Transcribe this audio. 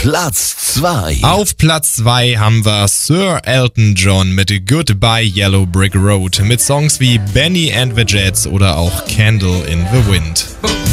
Platz 2. Auf Platz 2 haben wir Sir Elton John mit Goodbye Yellow Brick Road mit Songs wie Benny and the Jets oder auch Candle in the Wind.